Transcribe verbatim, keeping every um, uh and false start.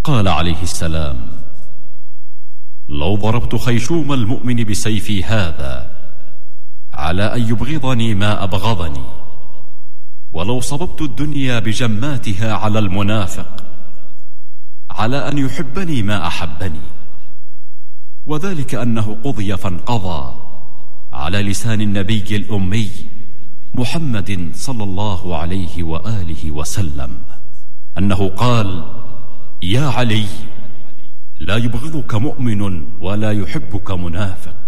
قال عليه السلام: لو ضربت خيشوم المؤمن بسيفي هذا على أن يبغضني ما أبغضني، ولو صببت الدنيا بجماتها على المنافق على أن يحبني ما أحبني، وذلك أنه قضي فانقضى على لسان النبي الأمي محمد صلى الله عليه وآله وسلم أنه قال: يا علي، لا يبغضك مؤمن ولا يحبك منافق.